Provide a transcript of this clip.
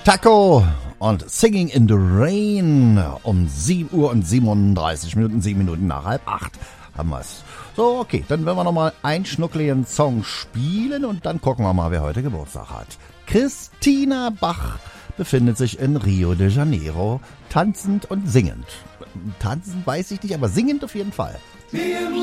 Taco und Singing in the Rain um 7 Uhr und 37 Minuten, 7 Minuten nach 7:30 haben wir's. So, okay, dann werden wir nochmal einen schnuckligen Song spielen und dann gucken wir mal, wer heute Geburtstag hat. Christina Bach befindet sich in Rio de Janeiro, tanzend und singend. Tanzend weiß ich nicht, aber singend auf jeden Fall.